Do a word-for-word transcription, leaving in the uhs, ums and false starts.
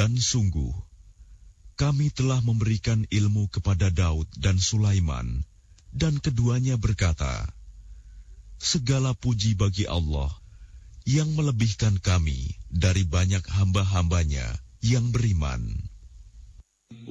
Dan sungguh, kami telah memberikan ilmu kepada Daud dan Sulaiman, dan keduanya berkata, segala puji bagi Allah yang melebihkan kami dari banyak hamba-hambanya yang beriman.